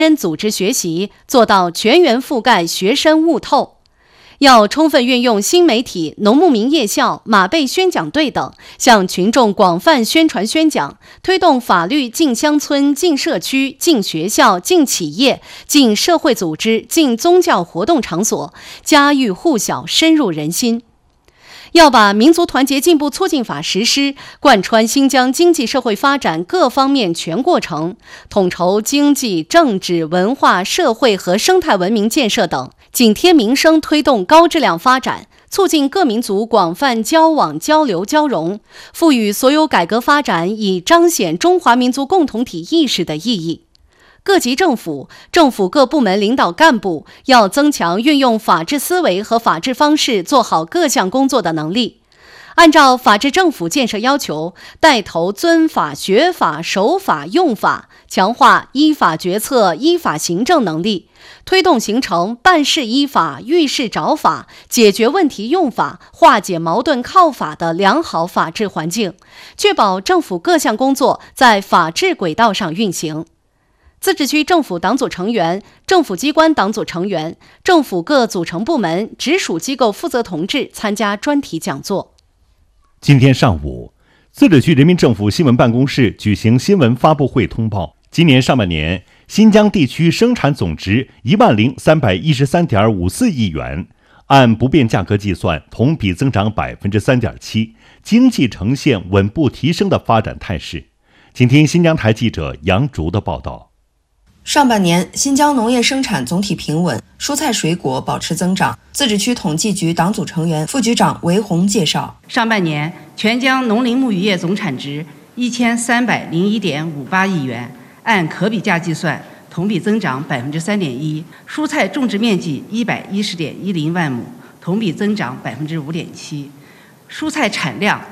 真组织学习，做到全员覆盖、学深悟透。要充分运用新媒体、农牧民夜校、马背宣讲队等，向群众广泛宣传宣讲，推动法律进乡村、进社区、进学校、进企业、进社会组织、进宗教活动场所，家喻户晓，深入人心。要把民族团结进步促进法实施贯穿新疆经济社会发展各方面全过程，统筹经济、政治、文化、社会和生态文明建设等，紧贴民生，推动高质量发展，促进各民族广泛交往、交流、交融，赋予所有改革发展以彰显中华民族共同体意识的意义。各级政府各部门领导干部要增强运用法治思维和法治方式做好各项工作的能力，按照法治政府建设要求，带头遵法、学法、守法、用法，强化依法决策、依法行政能力，推动形成办事依法、遇事找法、解决问题用法、化解矛盾靠法的良好法治环境，确保政府各项工作在法治轨道上运行。自治区政府党组成员、政府机关党组成员、政府各组成部门、直属机构负责同志参加专题讲座。 今天上午，自治区人民政府新闻办公室举行新闻发布会通报，今年上半年新疆地区生产总值10313.54亿元，按不变价格计算，同比增长3.7%，经济呈现稳步提升的发展态势。请听新疆台记者杨竹的报道。 上半年，新疆农业生产总体平稳，蔬菜水果保持增长。自治区统计局党组成员、副局长韦红介绍， 上半年全疆农林牧渔业总产值1301.58亿元，按可比价计算，同比增长3.1%；蔬菜种植面积110.10万亩，同比增长5.7%；蔬菜产量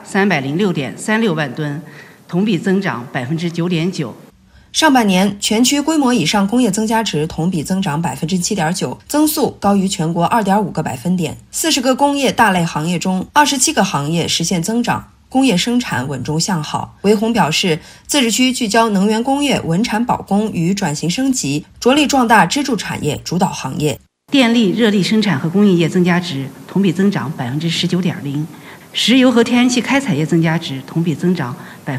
306.36万吨，同比增长9.9%。 上半年，全区规模以上工业增加值同比增长7.9%，增速高于全国2.5个百分点。40个工业大类行业中，27个行业实现增长，工业生产稳中向好。韦红表示，自治区聚焦能源工业、稳产保供与转型升级，着力壮大支柱产业主导行业。 电力、热力生产和工业业增加值同比增长19.0%，石油和天然气开采业增加值同比增长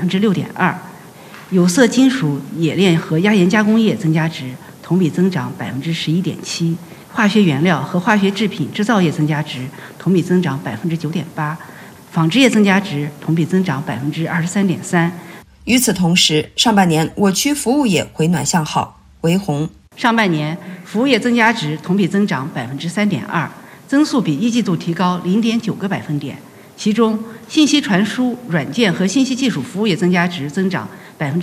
6.2%。有色金属冶炼和压延加工业增加值同比增长11.7%，化学原料和化学制品制造业增加值同比增长9.8%，纺织业增加值同比增长23.3%。 与此同时，上半年我区服务业回暖向好。韦红， 上半年服务业增加值同比增长3.2%，增速比一季度提高0.9个百分点。其中，信息传输、软件和信息技术服务业增加值增长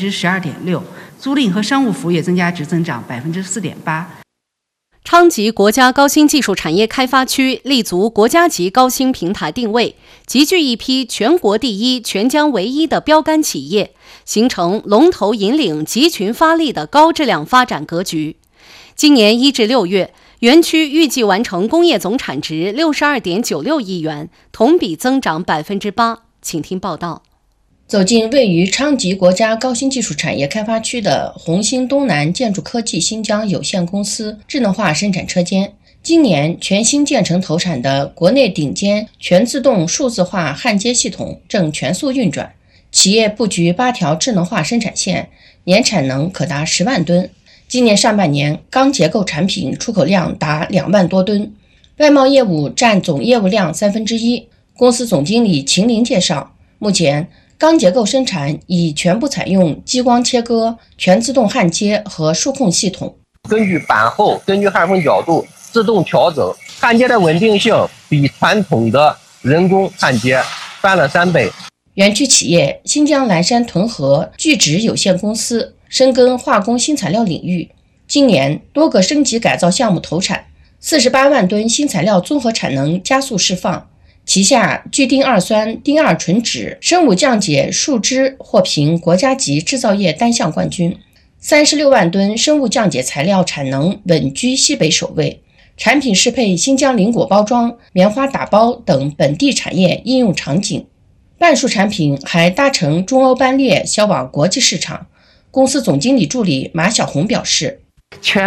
12.6%，租赁和商务服务业增加值增长4.8%。 昌吉国家高新技术产业开发区立足国家级高新平台定位，集聚一批全国第一、全疆唯一的标杆企业，形成龙头引领、集群发力的高质量发展格局。今年1至6月，园区预计完成工业总产值62.96亿元，同比增长8%。请听报道。 走进位于昌吉国家高新技术产业开发区的红星东南建筑科技新疆有限公司智能化生产车间，今年全新建成投产的国内顶尖全自动数字化焊接系统正全速运转，企业布局8条智能化生产线，年产能可达10万吨。今年上半年钢结构产品出口量达2万多吨，外贸业务占总业务量1/3。公司总经理秦林介绍，目前钢结构生产已全部采用激光切割、全自动焊接和数控系统， 根据板厚、根据焊缝角度自动调整，焊接的稳定性比传统的人工焊接翻了3倍。 园区企业新疆蓝山屯河聚酯有限公司深耕化工新材料领域，今年多个升级改造项目投产，48万吨新材料综合产能加速释放。旗下聚丁二酸、丁二醇酯、生物降解树脂获评国家级制造业单项冠军，36万吨生物降解材料产能稳居西北首位。产品适配新疆林果包装、棉花打包等本地产业应用场景。半数产品还搭乘中欧班列销往国际市场。公司总经理助理马小红表示， 全